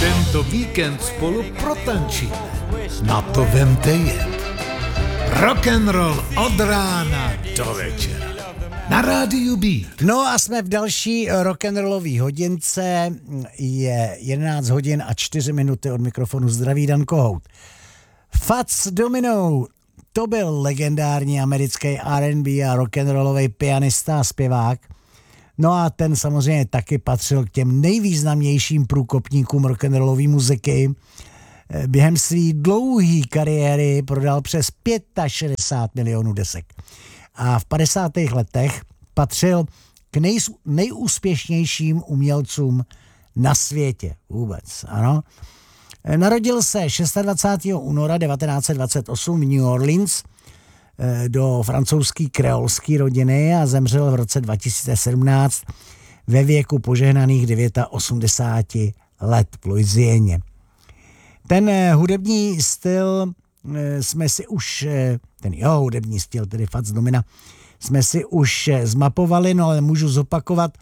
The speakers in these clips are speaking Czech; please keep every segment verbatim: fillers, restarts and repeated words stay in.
Tento víkend spolu protančíme. Na to vemte jet. Rock'n'roll od rána do večera. Na rádiu Beat. No a jsme v další rock'n'rollový hodince. Je jedenáct hodin a čtyři minuty od mikrofonu. Zdraví Dan Kohout. Fats Domino, to byl legendární americký R and B a rock'n'rollový pianista a zpěvák. No a ten samozřejmě taky patřil k těm nejvýznamnějším průkopníkům rock'n'rollové muziky. Během své dlouhé kariéry prodal přes šedesát pět milionů desek. A v padesátých letech patřil k nej, nejúspěšnějším umělcům na světě vůbec, ano. Narodil se dvacátého šestého února devatenáct set dvacet osm v New Orleans do francouzské kreolské rodiny a zemřel v roce dva tisíce sedmnáct ve věku požehnaných osmdesáti devěti let v Louisieně. Ten hudební styl jsme si už, ten jeho hudební styl, tedy Fats Domina, jsme si už zmapovali, no ale můžu zopakovat.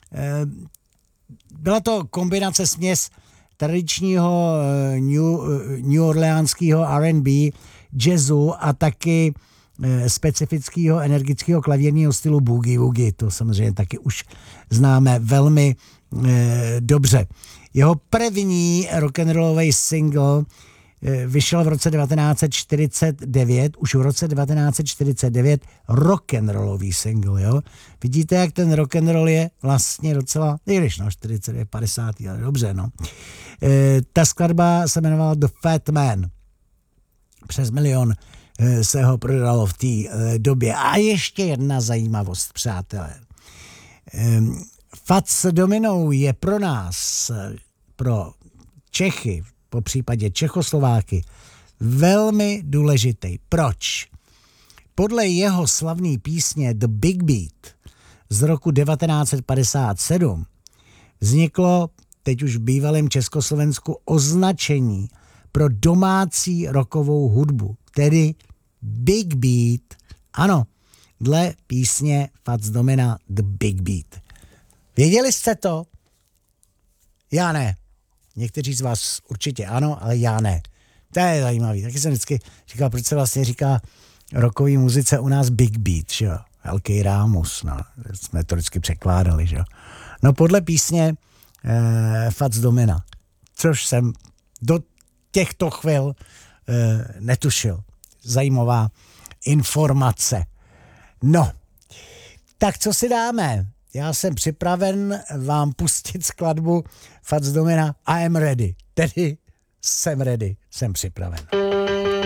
Byla to kombinace směs tradičního New, New Orleanského R and B, jazzu a taky specifického energického klavírního stylu boogie woogie. To samozřejmě taky už známe velmi eh, dobře. Jeho první rock'n'rollový single eh, vyšel v roce devatenáct set čtyřicet devět, už v roce devatenáct set čtyřicet devět rock'n'rollový single, jo. Vidíte, jak ten rock'n'roll je vlastně docela, i když no, čtyřicet devět, padesát, ale dobře, no. Eh, ta skladba se jmenovala The Fat Man. Přes milion se ho prodalo v té době. A ještě jedna zajímavost, přátelé. Fats Domino je pro nás, pro Čechy, po případě Čechoslováky, velmi důležitý. Proč? Podle jeho slavné písně The Big Beat z roku devatenáct set padesát sedm vzniklo teď už v bývalém Československu označení pro domácí rockovou hudbu, tedy Big Beat. Ano, dle písně Fats Domina The Big Beat. Věděli jste to? Já ne. Někteří z vás určitě ano, ale já ne. To je zajímavý. Taky jsem vždycky říkal, proč se vlastně říká rockový muzice u nás Big Beat, že jo? Velký rámus, no. Jsme to vždycky překládali, že jo? No podle písně eh, Fats Domina, což jsem do těchto chvil eh, netušil. Zajímavá informace. No, tak co si dáme? Já jsem připraven vám pustit skladbu Fats Domina I am ready. Tedy jsem ready, jsem připraven.